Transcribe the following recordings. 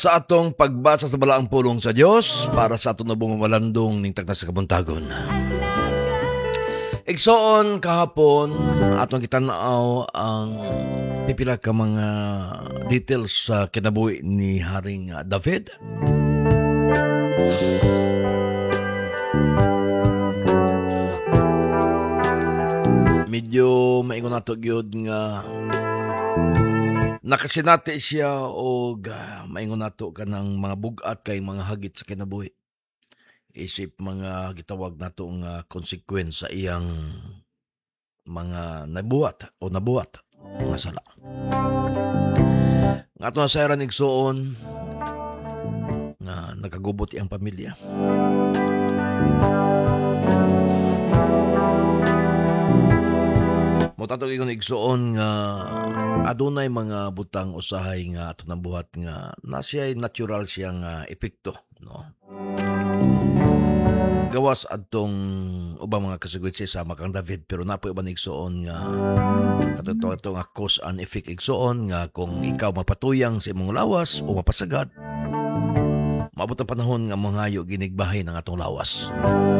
Sa atong pagbasa sa balaang pulong sa Dios para sa atong nabumamalandong ning tagna sa kabuntagon. Igsoon kahapon atong kitanaw ang pipila ka mga details sa kinabuhi ni Haring David. Medyo maingon nato gyud nga nakasinati siya o maingon nato ka ng mga bugat kay mga hagit sa kinabuhi. Isip mga gitawag nato nga konsekwens sa iyang mga nabuhat mga sala. Nga ato na sayran igsoon na nakagubot iyang pamilya. Motatog ikon igsoon nga adunay mga butang usahay nga ato nang buhat nga nasiya'y natural siyang epekto, no? Gawas adtong ubang mga kasugwit sa makang David, pero napoy ba igsoon nga katotoo nga cause and effect igsoon nga kung ikaw mapatuyang sa imong lawas o mapasagad, maabot ang panahon nga mangayo ginigbahay ng atong lawas.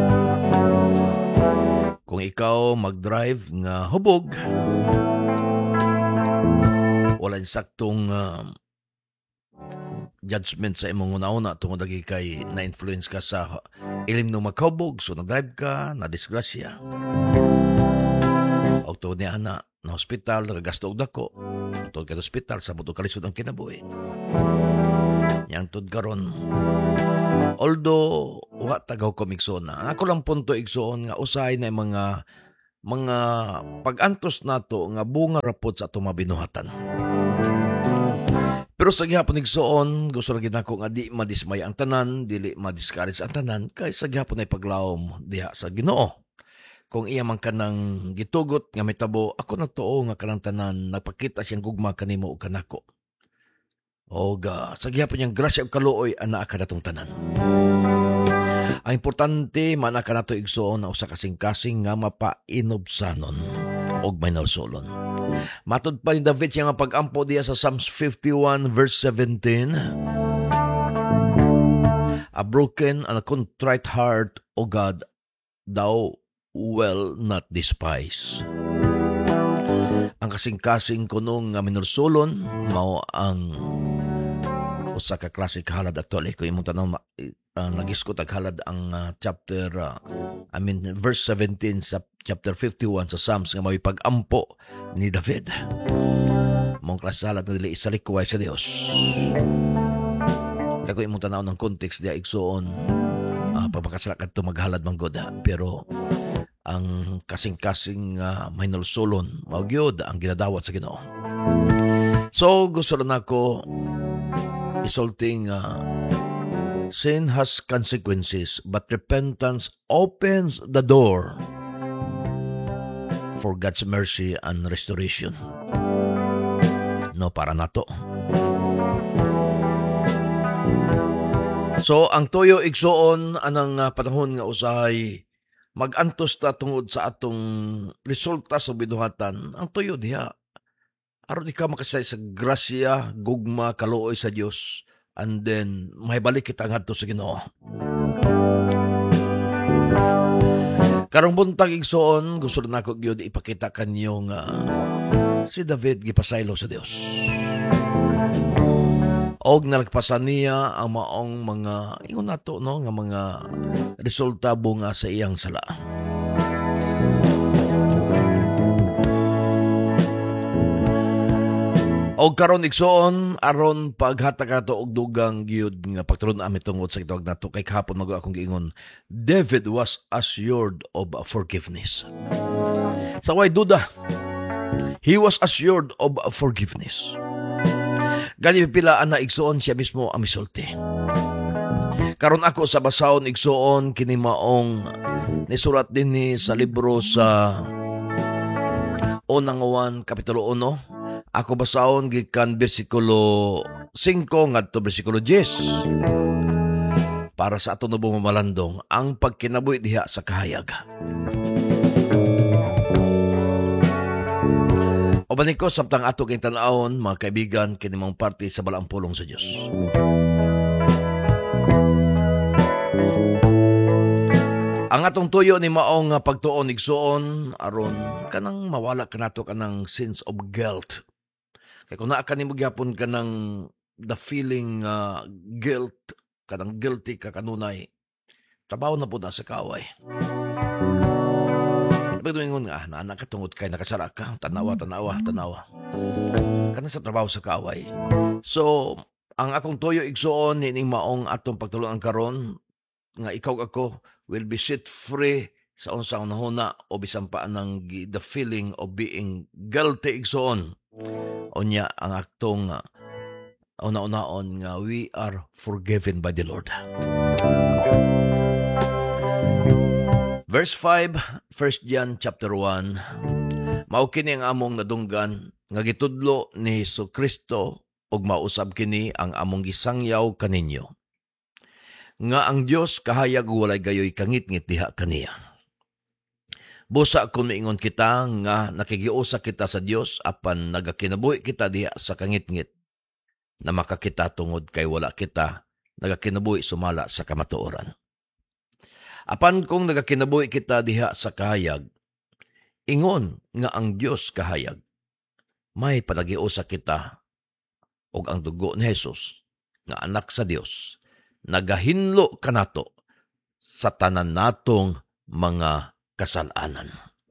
Kung ikaw mag-drive nga hubog, walang saktong judgment sa imong una-una tungod lagi kay na-influence ka sa ilim ng magkahubog, so nag-drive ka, na-disgrasya. O tungod niya na hospital, nagagasto og dako. Tungod ka sa hospital, sa buto kalisod ang kinabuhi. Yang tungod karon. Although wa tagaw ko migsoon na. Ako lang punto igsoon nga usahay na mga pag-antos nato nga bunga rapod sa atong mabinuhatan. Pero sa gihapon igsoon, gusto lagi nako nga di madismay ang tanan, dili madiscourage ang tanan, kay sa gihapon ay paglawom diha sa Ginoo. Kung iya man kanang gitugot nga mitabo, ako natuo nga kanang tanan nagpakita siyang gugma kanimo ug kanako. O sa gihapon niyang grasya ug kaluoy anaa ka natong tanan. Ang importante man ka nato igsoon na usa kasing-kasing nga mapainobsanon og may nalsolon. Matud pa ni David siya nga pag-ampo diya sa Psalms 51 verse 17. A broken and a contrite heart, O God, thou will not despise. Ang kasing-kasing kunong nga minulsolon mao ang usa ka klase kahalad actually kung imong tanong nagiskot ag halad ang verse 17 sa chapter 51 sa Psalms nga may pag-ampo ni David. Mong klase halad na dili isalikway sa Dios. Kaya kung imong tanaw ng context diya igsoon pagpakasalak adto maghalad man gud, pero ang kasing-kasing may nulsolon mao gyud ang ginadawat sa Ginoo. So gusto lang nako isulting sin has consequences, but repentance opens the door for God's mercy and restoration. No, para nato. So, ang toyo igsoon anang panahon nga usahay mag-antos ta tungod sa atong resulta sa binuhatan. Ang toyo diha aron ikaw makasay sa grasya, gugma, kaluoy sa Dios, and then mahibalik kita ngadto sa Ginoo. Karong buntag igsoon, gusto na ako gyud ipakita kanyo nga si David gipasaylo sa Dios. Og nalagpasan niya ang maong mga ingon nato no nga mga resulta bunga sa iyang sala. Og karon igsoon aron paghatag ato og dugang gyud nga pagtulon ami tungod sa gitawag nato kay kahapon mag akong giingon, David was assured of forgiveness. Sa way duda, he was assured of forgiveness. Gani pila ana igsoon siya mismo ang misulti. Karon ako sa basahon igsoon kini maong nisulat dinhi sa libro sa Unang Juan kapitulo 1. Ako basahon gikan bersikulo 5 ngadto bersikulo 10 para sa ato nabumamalandong ang pagkinabuhi diha sa kahayag. O baniko, samtang ato kay tanawon, mga kaibigan, kinimang parte sa balaang pulong sa Diyos. Ang atong tuyo ni maong nga pagtuon igsuon aron kanang mawala kanato kanang sense of guilt. Kay kung naa kanimo gyapon kanang the feeling guilt, kanang guilty ka kanunay, trabaho na pud na sa kaaway. Pagduingon nga, naanak ka tungod kay nakasara ka, tanawa. Kana sa trabaho sa kaaway. So, ang akong tuyo igsuon, hining maong atong pagtulungan karon nga ikaw ako will be set free sa unsang nahuna o bisan pa ng the feeling of being guilty igsuon. Unya, ang atong una-unaon nga we are forgiven by the Lord. Verse 5, 1 John chapter 1. Mao kini ang among nadunggan nga gitudlo ni Jesucristo ug mausab kini ang among gisangyaw kaninyo. Nga ang Dios kahayag walay gayoy kangit-ngit diha kaniya. Busa kung maingon kita nga nakigiusa kita sa Dios apan nagakinabuhi kita diha sa kangit-ngit na makakita tungod kay wala kita nagakinabuhi sumala sa kamatuoran. Apan kung nagakinabuhi kita diha sa kahayag, ingon nga ang Dios kahayag, may panagiusa kita og ang dugo ni Jesus nga anak sa Dios nagahinlo kanato sa tanan natong mga kasalanan.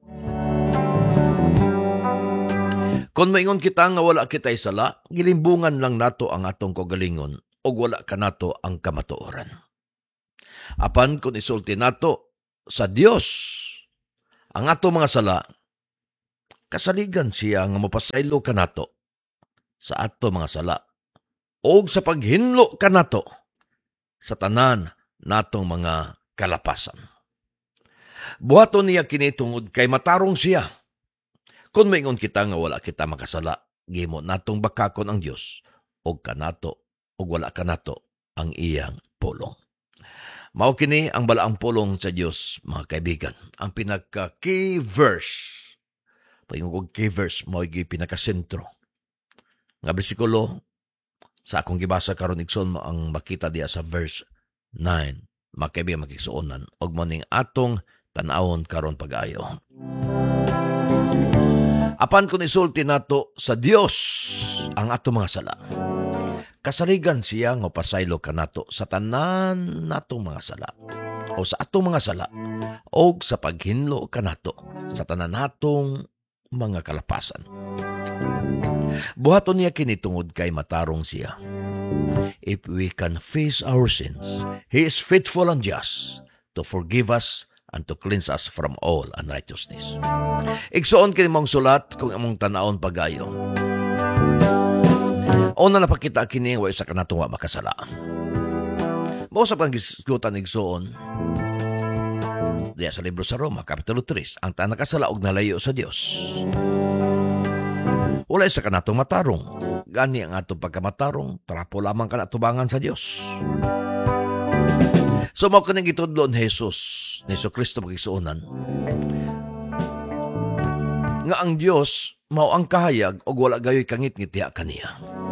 Kung maingon kita nga wala kita'y sala, gilimbungan lang nato ang atong kagalingon og wala kanato ang kamatuoran. Apan kung isulti nato sa Dios ang ato mga sala, kasaligan siya nga mapasaylo kanato sa ato mga sala o sa paghinlo kanato sa tanan natong mga kalapasan. Buhaton niya kini tungod kay matarong siya. Kung maingon kita nga wala kita makasala, gimo natong bakakon ang Dios og kanato og wala kanato ang iyang pulong. Mao kini ang balaang pulong sa Dios, mga kaibigan. Ang pinaka-key verse, pag-ingog key verse, mao gi pinaka-sentro nga bersikulo sa akong gibasa karon igsoon mo ang makita diya sa verse 9. Mga kaibigan, makiksuonan og mo ning atong tanawon karon pag-ayo. Apan kung isulti nato sa Dios ang atong mga sala, kasaligan siya nga pasaylo kanato sa tanan natong mga sala o sa atong mga sala o sa paghinlo kanato sa tanan natong mga kalapasan. Buhaton niya kini tungod kay matarong siya. If we confess our sins, He is faithful and just to forgive us and to cleanse us from all unrighteousness. Igsuon kini mong sulat kung among tanawon pagayo. Una na pakita kini wa isa kanatong wa makasala. Mao sa panggisgutan igsuon diya sa libro sa Roma kapitulo 3, ang tanang kasala og nalayo sa Dios. Wala isa kanatong matarong. Gani ang atong pagkamatarong, trapo lamang ka na tubangan sa Dios. So mao kaning gitudlo ni Jesus, ni Jesucristo magigsuonan, nga ang Dios mao ang kahayag og wala gayoy kangit-ngit diha kaniya.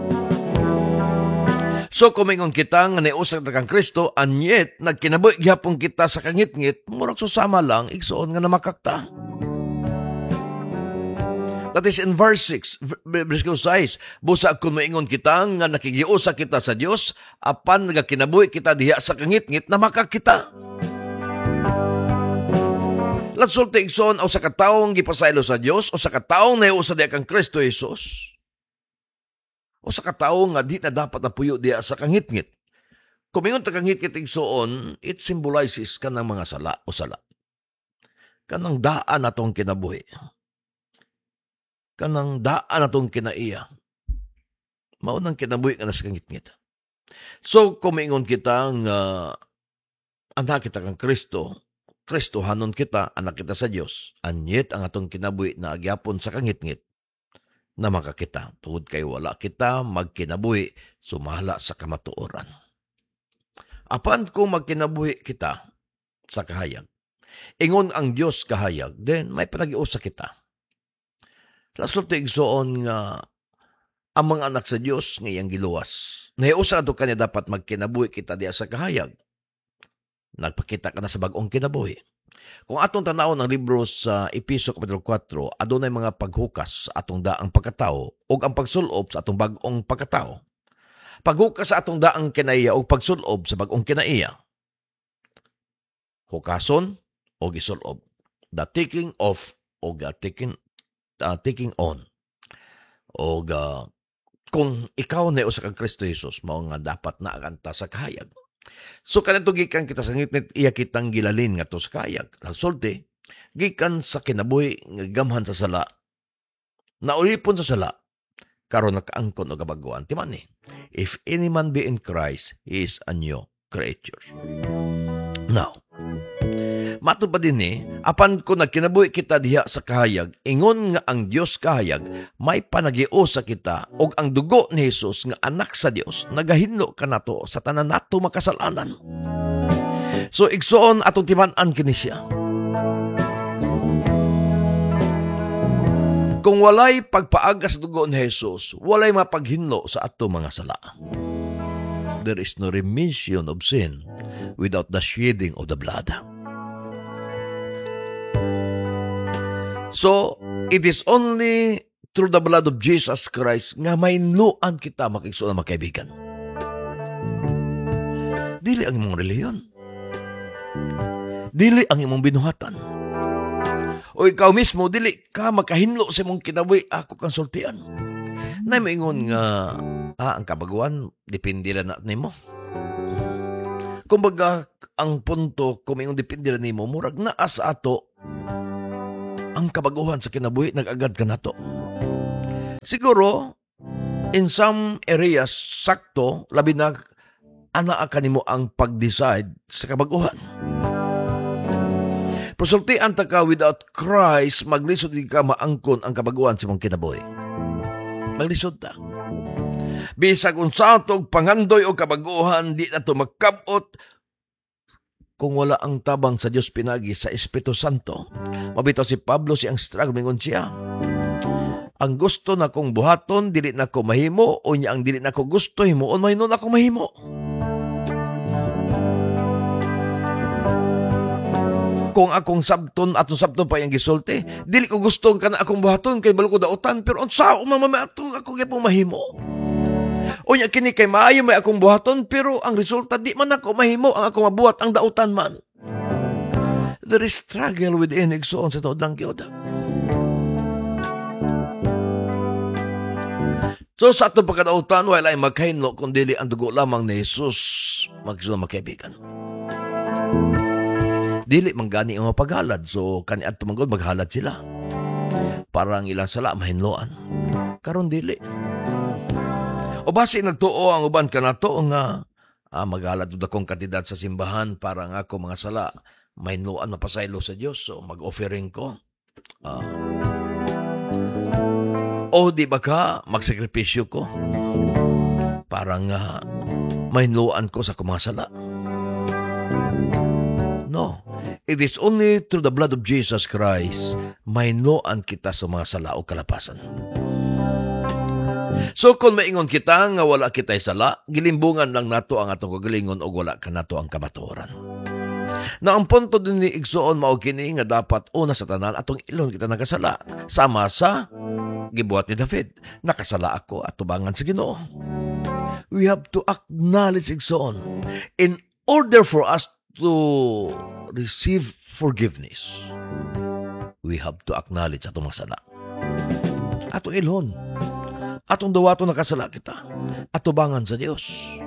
So kumingon kita nga niusag na kang Kristo, and yet nagkinabuhi gyapon kita sa kangit-ngit, murag susama lang igsuon nga namakakta. That is in verse 6, verse 6. Busa kung maingon kita nga nakigiusa kita sa Dios, apan nagakinabuhi kita diha sa kangit-ngit, namakakita. Latsulti igsoon o sa kataong gipasaylo sa Dios o sa kataong naiusa diha kang Kristo Jesus, o sa katao nga di na dapat na puyo diya sa kangit-ngit. Kung mingon ta kangit-ngit igsuon, it symbolizes kanang mga sala o sala. Kanang daan atong kinabuhi. Kanang daan atong kinaiya. Maunang kinabuhi ka na sa kangit-ngit. So, kung mingon kita nga anak kita kang Kristo, Kristohanon kita, anak kita sa Dios, anyet ang atong kinabuhi na agyapon sa kangit-ngit, na makakita. Tungod kay wala kita magkinabuhi sumala sa kamatuoran. Apan kung magkinabuhi kita sa kahayag, ingon ang Dios kahayag, then may panagiusa kita. Lasulti igsuon nga ang mga anak sa Dios ngayang giluwas. Naiusa ato kanya dapat magkinabuhi kita diya sa kahayag. Nagpakita ka na sa bag-ong kinabuhi. Kung atong tanaw ng libro sa Episo Kapitulo 4, adunay mga paghukas sa atong daang pagkatao o ang pagsulob sa atong bag-ong pagkatao. Paghukas sa atong daang kinaiya o pagsulob sa bag-ong kinaiya. Hukason o gisulob. The taking off o the taking on. O kung ikaw na usa kang Kristo Jesus, mao nga dapat na aganta sa kahayag. So kanadto gikan kita sa ngitnit iya kitang gilalin nga to sa kahayag. Resulte, gikan sa kinabuhi nga gamhan sa sala, naulipon sa sala, karon nakaangkon og kabaguan. Timan ni, if any man be in Christ, he is a new creature. Now, matod pa din apan ko nagkinabuhi kita diha sa kahayag, ingon nga ang Dios kahayag, may panagio sa kita, og ang dugo ni Jesus nga anak sa Dios, nagahinlo kanato sa tanan nato makasalanan. So, igsoon atong timan-an kini siya. Kung walay pagpaagas dugo ni Jesus, walay mapaghinlo sa ato mga sala. There is no remission of sin without the shedding of the blood. So, it is only through the blood of Jesus Christ nga mainluan kita makigsuon mga kaibigan. Dili ang imong reliyon. Dili ang imong binuhatan. O ikaw mismo, dili ka makahinlo sa imong kinabuhi, ako kang sultian. Na maingon nga, ang kabaguan, depende na nimo. Kumbaga, ang punto, kung maingon depende na nimo, murag naa sa ato, ang kabaguhan sa kinabuhi, nag-agad ka na to. Siguro, in some areas, sakto, labi na, anaa ka nimo ang pag-decide sa kabaguhan. Pasultian ta ka, without Christ, maglisod ka maangkon ang kabaguhan sa mong kinabuhi. Maglisod ta. Bisag unsa tog pangandoy o kabaguhan, di na to magkabot kung wala ang tabang sa Dios pinagi sa Espiritu Santo. Mabitaw si Pablo siyang struggle, mingon siya. Ang gusto na kong buhaton, dili na ko mahimo, o niya ang dili na ko gusto, himuon mahinon ako mahimo. Kung akong sabton at sabton pa yung gisulti, dili ko gusto ka na akong buhaton kay balo ko dautan, pero unsa umamamato ako kay mahimo. O niya kini kay maayo may akong buhaton, pero ang resulta di man ako mahimo ang akong mabuhat ang dautan man. There is struggle within igsoon sa tuod lang gyud. So sa atong pagkadautan, wala ay magkahinlo kung dili ang dugo lamang ni Jesus magsunod makaibigan. Dili manggani ang mapaghalad, so kaniadto manggod maghalad sila. Parang ilang sala mahinloan. Karon dili. O basi nagtuo ang uban kanato nga maghalad ud akong kandidat sa simbahan para nga ako mga sala mahinloan mapasaylo sa Dios, so mag-offering ko. O di ba ka magsakripisyo ko para nga mahinloan ko sa akong mga sala? No. It is only through the blood of Jesus Christ mahinloan kita sa mga sala o kalapasan. So kung maingon kita nga wala kita'y sala, gilimbungan lang nato ang atong kagalingon o wala ka nato ang kamatuoran. Na ang punto din ni igsoon mao kini nga dapat una sa tanan atong ilon kita nakasala. Sama sa gibuhat ni David, nakasala ako at tubangan sa Ginoo. We have to acknowledge igsoon in order for us to receive forgiveness. We have to acknowledge atong masala. Atong ilhon. Atong dawato nakasala kita. Atubangan sa Dios.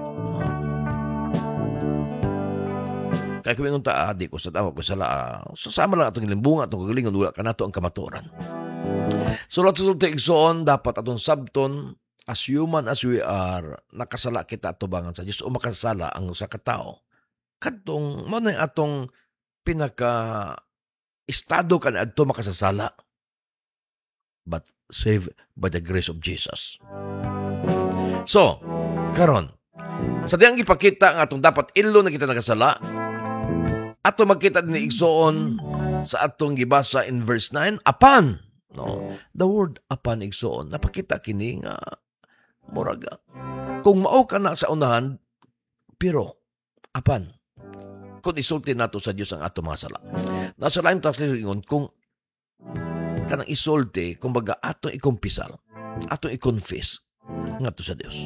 Kaya kami nung di ko sa tama ko sala. Sasama lang atong ilimbunga, atong kagalingon, wala ka nato ang kamatuoran. So lahat sa sulti igsoon, dapat atong sabton, as human as we are, nakasala kita atubangan sa Dios o makasala ang sa katao. Katong, mo na atong pinaka-estado ka na ato makasasala. But saved by the grace of Jesus. So, karon, sa diyang ipakita nga atong dapat ilo na kita nakasala, ato magkita din igsoon sa atong gibasa in verse 9, apan, no? The word apan igsoon, napakita kini nga, moraga, kung mao ka na sa unahan, pero, apan, kung isulti nato sa Diyos ang ato mga sala. Nasa lain translation kung kanang isulti, kumbaga atong ikumpisal, atong i-confess ngadto sa Dios.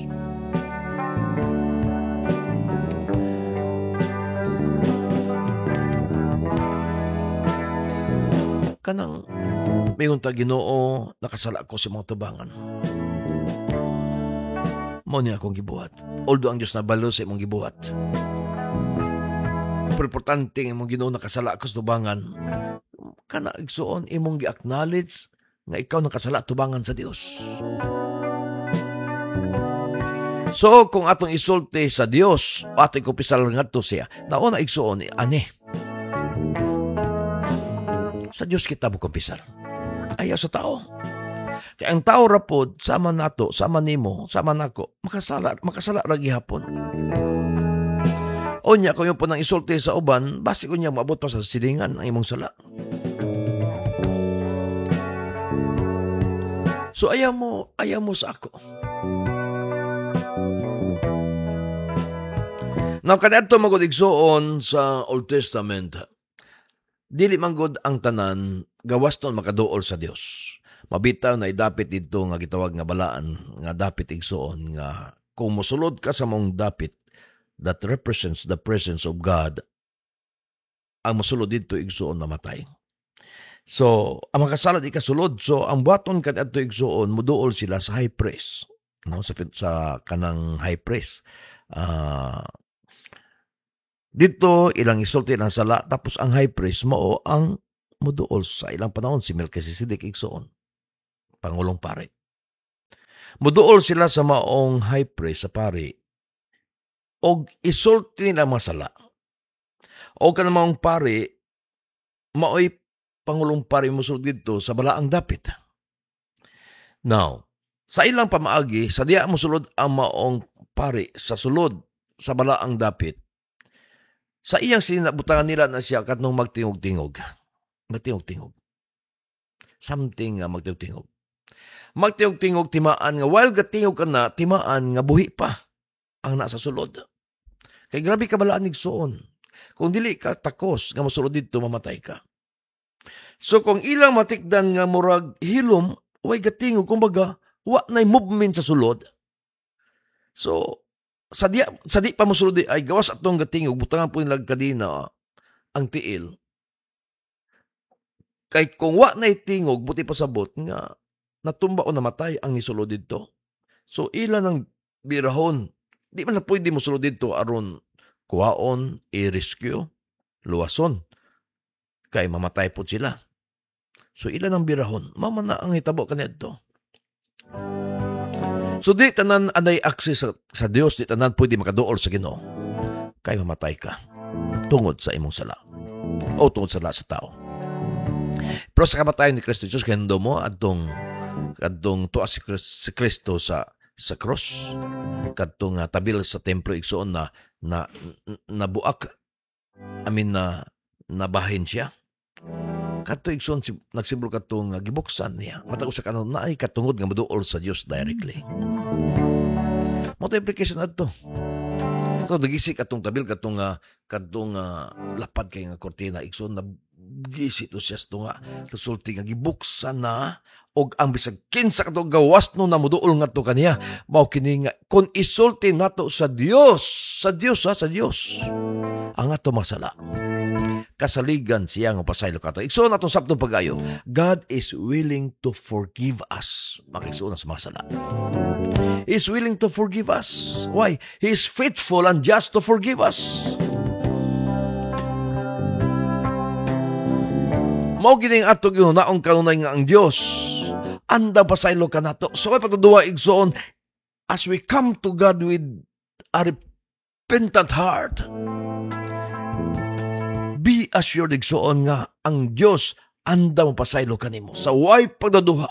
Kanang mayon ta Ginoo, nakasala ko sa mga tubangan. Mao ni akong gibuhat. Although ang Dios nabalo sa imong gibuhat. Pero importante ang imong Ginoo nakasala ko sa tubangan. Kana igsuon imong gi-acknowledge nga ikaw nakasala tubangan sa Dios. So kung atong isulti sa Dios, atong kumpisal ngadto siya, nauna igsuon ani. Sa Diyos kita mo kumpisal. Ayaw sa tao. Kaya ang tao rapod, sama nato, sama nimo, sama nako, makasala ragi hapon. O niya, kung yung po nang isulti sa uban, basi ko niya maabot pa sa silingan ang imong sala. So ayaw mo sa ako. Now, kanadto magudigsoon sa Old Testament, dili manggod ang tanan gawas ton makaduol sa Dios. Mabitaw na idapit dito nga gitawag nga balaan nga dapit igsuon nga kung mosulod ka sa mong dapit that represents the presence of God, ang mosulod dito igsuon namatay. So, ang makasalad ikasulod, so ang buhaton kadto igsuon muduol sila sa high priest, no, sa kanang high priest. Dito, ilang isulti ng sala, tapos ang high priest mo ang muduol sa ilang panahon, si Melchizedek igsoon, Pangulong Pari. Muduol sila sa maong high priest sa pari, o isulti ng masala. O ka na maong pari, mao'y Pangulong Pari musulod dito sa balaang dapit. Now, sa ilang pamaagi, sa diya musulod ang maong pari sa sulod sa balaang dapit, sa iyang sinabutangan nila na siya katnong magtingog-tingog. Magtingog-tingog. Something nga magtingog-tingog. Magtingog-tingog timaan nga, while gatingog ka na, timaan nga buhi pa ang nasa sulod. Kay grabe ka balaan igsuon. Kung dili ka takos nga masulod dito, mamatay ka. So kung ilang matikdan nga murag hilom, way gatingog, kumbaga, wa na'y movement sa sulod. So, sa di pa mosulod ay gawas atong gatingog, butangan po nilag kadina ang tiil. Kay kung wa na'y tingog, buti pasabot nga natumba o namatay ang nisulod dito. So ilan ang birahon. Di man na pwede mosulod dito aron kuhaon, i-rescue, luwason. Kay mamatay po sila. So ilan ang birahon. Mama na ang hitabo kanito. So di tanan anay access sa Dios, di tanan pwede makaduol sa Ginoo. Kay mamatay ka tungod sa imong sala o tungod sa tao. Pero sa kamatayon ni Kristo Jesus, kendo mo adtong tuwa si Kristo sa cross, kadtong tabil sa templo igsoon na nabuak, na nabahin siya. Kadto igsoon nagsibol kadtong gibuksan niya. Matag usa kanon naay katungod nga maduol sa Dios directly. Mo implication adto. So nagisik atong tabil kadtong lapad kay nga kortina igsoon na gisi to siya ito nga resulti nga gibuksan na og ang bisag kinsa kato gawas no na muduol nga to kaniya mao kini nga kon isulti nato sa Dios ang ato masala kasaligan siya nga pasaylo kato. Igsoon atong sabtong pagayo, God is willing to forgive us. Makigsoon sa masala. He is willing to forgive us. Why? He is faithful and just to forgive us. Mao gining ato gihunaong kanunay nga ang Dios anda pasaylo kanato. So ay pagduduwa igsoon, as we come to God with a repentant heart, be assured igsoon nga ang Dios anda mo pasaylo kanimo. Sa way pagduduha,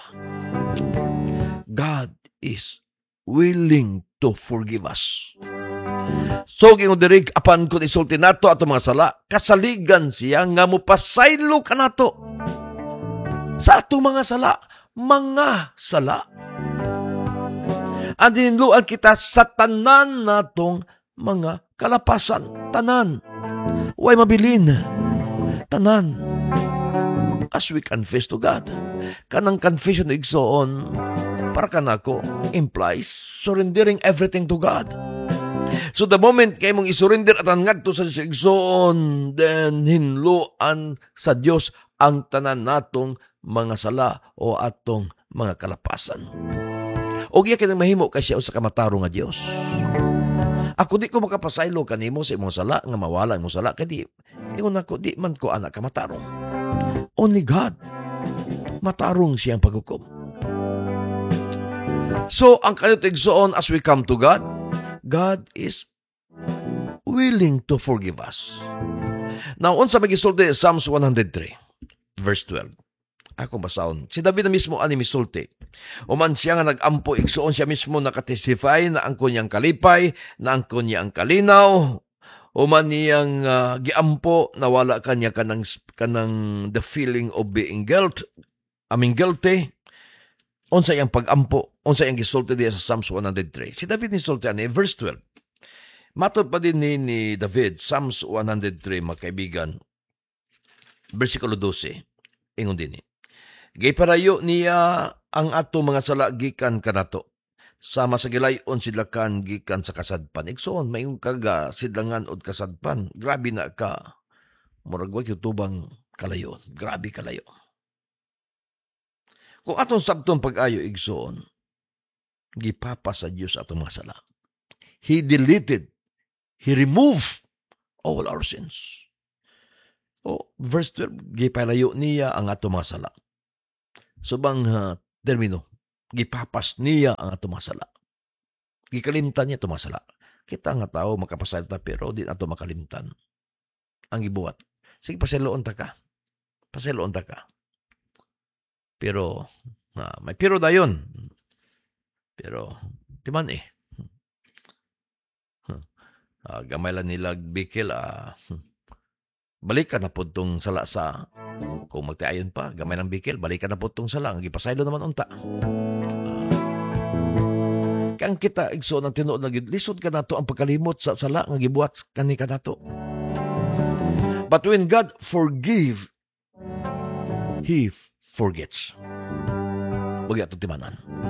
God is willing to forgive us. So gingon diri apan kun isulti nato ato mga sala, kasaligan siya nga mo pasaylo kanato sa ato mga sala. Andinluan kita sa tanan natong mga kalapasan, tanan. Way mabilin, tanan. as we confess to God. Kanang confession igsoon, para kanako, implies surrendering everything to God. So the moment kay mong isurrender at ang ngadto sa Diyos igsoon, then hinluan sa Diyos ang tanan natong mga sala o atong mga kalapasan. O iya kinang mahimo kay siya sa kamataro nga Diyos. Ako di ko makapasaylo kanimo sa imong sala nga mawala imong sala kay di ingon ako di man ko anak kamatarong. Only God matarong siyang paghukom. So ang kanito igsoon as we come to God, God is willing to forgive us. Now, unsa magisulti Psalms 103, verse 12. Ako basahon. Si David na mismo ani misulti. Uman siya nga nag-ampo, igsuon siya mismo nakatestify na ang kunyang kalipay, na ang kunyang kalinaw, uman niyang giampo, nawala kanya kanang the feeling of being guilty. Unsa iyang pag-ampo, unsa iyang gisulti diya sa Psalms 103. Si David ni sulti ani, verse 12. Matod pa din ni David, Psalms 103, mga kaibigan, versikulo 12, ingon din ni. Giparayo niya ang ato mga sala gikan kanato. Sama sa gilayon sidlakan gikan sa kasadpan. Igsoon, mayong kaga sidlangan od kasadpan. Grabe na ka. Murag wa tubang kalayo. Grabe kalayo. Kung atong sabtong pag-ayo igsoon, gipapa sa Diyos atong mga sala. He deleted, He removed all our sins. Verse 12, gipalayo niya ang atong mga sala. Subang termino, gipapas niya ang atong mga sala. Gikalimtan niya atong mga sala. Kita nga tao makapasalita pero di ato makalimtan. Ang gibuhat. Sige, pasiloon ta ka. Pasiloon ta ka. Pero, may pero dayon. Pero, di man gamay lang nila bikil, balikan na po itong sala sa, kung magtiayon pa, gamay ng bikil, balikan na po itong sala, ang ipasaylo naman unta. Kang kita, igso ng tinuod na lisod ka na to ang pagkalimot sa sala, ang gibuhat kani ka na to. But when God forgive, He forgets. Huwag ito timanan.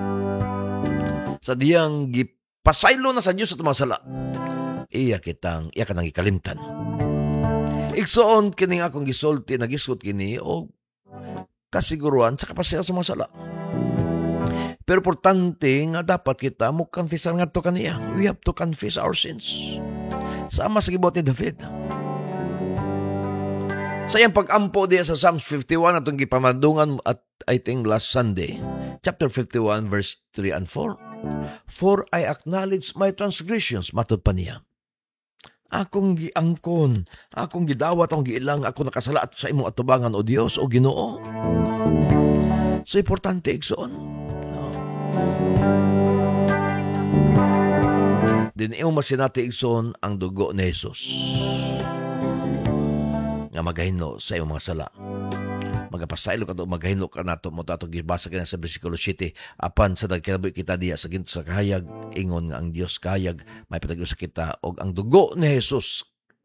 Sa diyang gipasaylo na sa Diyos at mga sala, iya ka nang ikalimtan. Igsoon kining akong gisulti, nagisgot kini, o kasiguruan sa kapasaya sa mga sala. Pero importante nga dapat kita mo confessan nga to kaniya. We have to confess our sins. Sama sa gibuhat ni David. Sa iyang pag-ampo diya sa Psalms 51 atong gipamadungan at I think last Sunday, chapter 51 verse 3 and 4. For I acknowledge my transgressions, matod pa niya. Akong giangkon, akong gidawat, akong giilang, ako nakasala at sa imong atubangan o Dios o Ginoo. So importante igsoon. Din imong masinati igsoon ang dugo ni Jesus. Nga magahino sa iyong mga sala. Magapasaylo ka to, magahino ka na to, mo tato gibasa ka na sa versikulo 7, apan sa nagkinaboy kita diya sa ginto sa kahayag, ingon nga ang Dios kahayag, may patagyo sa kita, og ang dugo ni Jesus,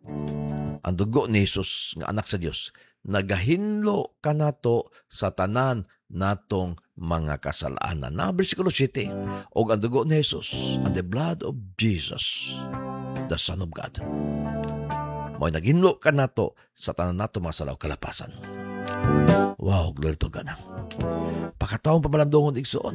nga anak sa Dios, nagahinlo ka na to sa tanan natong mga kasalanan. Na versikulo 7, og ang dugo ni Jesus, and the blood of Jesus, the Son of God, mo'y naginlo ka na to sa tanan nato mga salaw kalapasan. Wow, glory to God. Pakataong pamalandungon igsoon.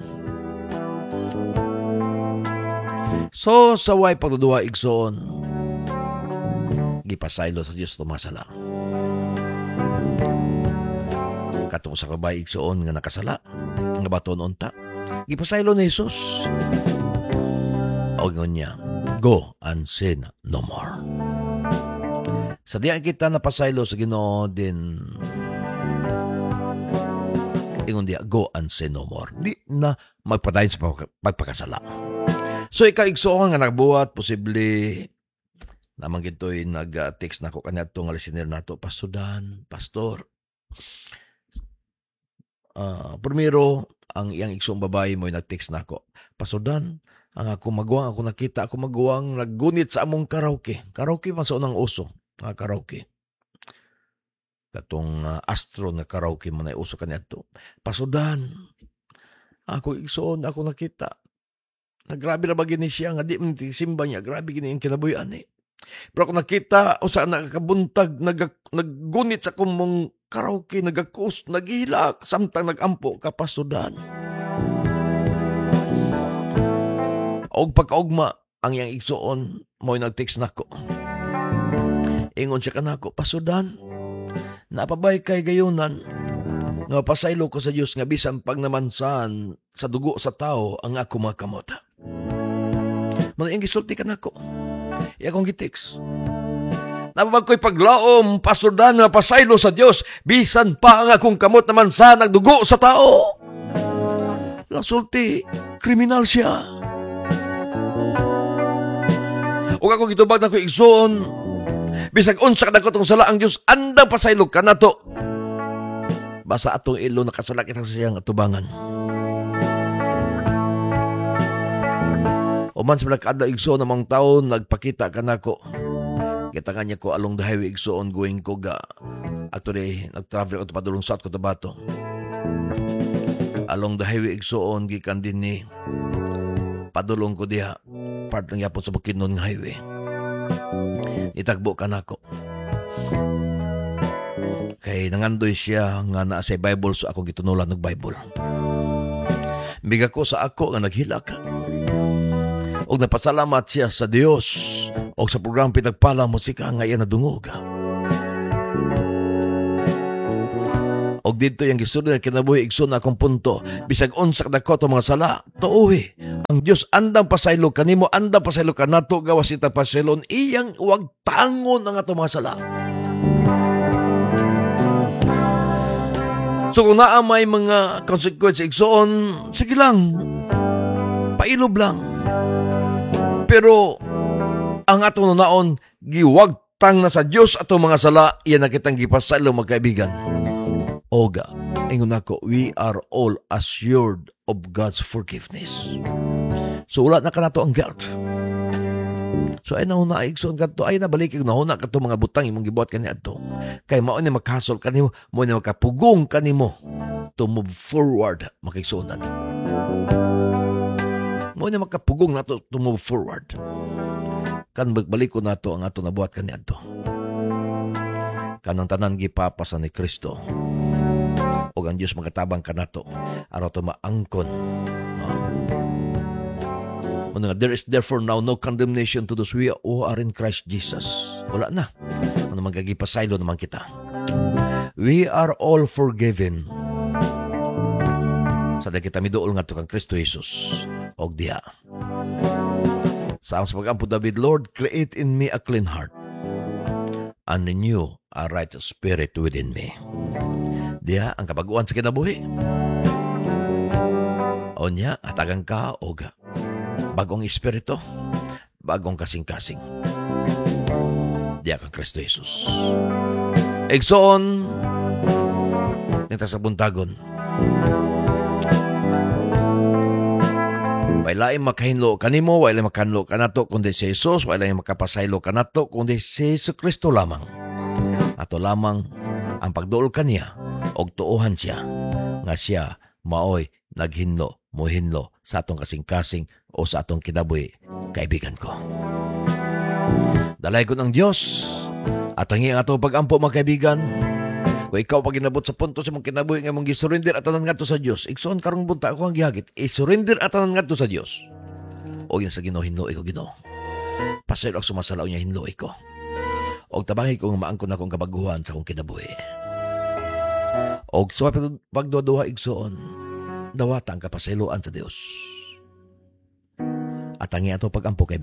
So, sa way pagduduwa igsoon, gipasaylo sa Diyos itong mga sala. Katong sa kabay igsoon nga nakasala, nga baton unta, gipasaylo ni Jesus. O niya, go and sin no more. Sa diyan kita napasaylo sa Ginoo din, ingon diya, go and sin no more. Di na magpadayon sa pagpakasala. So, ikaigsoon nga nagbuhat, posible, naman gito'y nag-text na ko kanya itong listener na ito, Pastor Dan, Pastor, primero, ang iyang igsong babae mo'y nag-text na ako, Pastor Dan, ang ako nakita ako magawang naggunit sa among karaoke. Karaoke man sa unang uso, karaoke. katong Astro nga karaoke mo na uso kaniya to. Pasudan. Ako igsoon, ako nakita. Grabe na ba gini siya nga di man simba niya. Grabe gini yung kinabuyan eh. Pero ako nakita o saan nakakabuntag, naggunit sa kumong karaoke, nagakus, naghilak, samtang nagampo kapasudan. Og pagkaugma, ang iyang igsoon, mo'y nag-text nako. Ingon siya kanako, pasudan, napabay kay gayunan, nga pasaylo ko sa Diyos nga bisan pag namansan sa dugo sa tao ang ako mga kamot. Mano yung gisulti kanako. Iya kong gitext. Napabag ko'y paglaom, pasudan nga pasaylo sa Diyos, bisan pa ang akong kamot namansan ang dugo sa tao. Lasulti, kriminal siya. O ako gitubag na ko igsoon, bisag unsa ka na ko itong sala ang Diyos, andang pasaylog ka na to. Basa atong ilo nakasalakit ang siyang atubangan. O man sa nagkada igsoon namang taon, nagpakita ka na ko. Kita nga niya ko along the highway igsoon, going ko ga. Actually, nag-travel ako padulong South Cotabato. Along the highway igsoon, gikan din ni padulong ko diha. Part ng yapon sa Bukidnon nga highway. Itagbo ka na ko. Kay nangandoy siya nga naa sa Bible, so ako gitunulan ng Bible. Biga ko sa ako nga naghilak. Og napasalamat siya sa Dios og sa program pinagpala musika nga iya nadungog. Og dito yung gisulod na kinabuhi igsoon na akong punto. Bisag unsa dako to mga sala, tuuhi. Ang Dios andang pasaylo kanimo, andang pasaylo kanato gawas ita pasaylon iyang wag tangon ang ato mga sala. So kung naa may mga consequence igsoon, sige lang. Pailob lang. Pero ang ato naon giwagtang na sa Dios ato mga sala, iyan na kitang gipasaylo magkaibigan. Oga, ingon ako, we are all assured of God's forgiveness. So wala na ka na to ang guilt. So ay nahuna igsoon ka to, ay nabalik yung nahuna ka to mga butang imong gibuhat ka niya to. Kay mao ni makasol ka nimo, mo ni makapugong ka nimo to move forward makigsuonan. Mo ni makapugong na to move forward. Kan balik ko na to ang ato nabuhat ka niya to. Kanang tanan gipapasan ni Kristo. O ang Diyos magatabang ka na to. Araw to maangkon. There is therefore now no condemnation to those who are in Christ Jesus. Wala na. Ano magagipasaylo naman kita. We are all forgiven. Sada kita miduol nga to kang Kristo Jesus. Og diha. Sa pag-ampo David, Lord, create in me a clean heart and renew a right spirit within me. Diya ang kabaguan sa kinabuhi. O niya, atagang ka o bagong espiritu, bagong kasing-kasing. Diya kang Kristo Jesus. Igsoon, nita sa buntagon. Wala yung makahinlo kanimo, wala yung makahinlo kanato kundi si Jesus, wala yung makapasaylo kanato kundi si Kristo lamang. Ato lamang ang pagduol kaniya og tuuhan siya nga siya maoy naghinlo, muhinlo sa atong kasing-kasing o sa atong kinabuhi, kaibigan ko. Dalay ko ng Diyos at ang atong pag-ampo mga kaibigan. Kung ikaw pag inabot sa punto sa mong kinabuhi nga mong gisurrender at tanan ngadto sa Dios, igsoon karong bunta ako ang gihagit, isurrender at tanan ngadto sa Dios. O yun sa Ginoo hinlo iko Ginoo. Pasaylo ak sumasalaw niya hinlo iko. Og tabangi ko nga maangkon akong kabaguhan sa akong kinabuhi. Og sa pagduduha igsoon, dawata ang kapasayloan sa Dios. At ang ato pag-ampo kaibigan.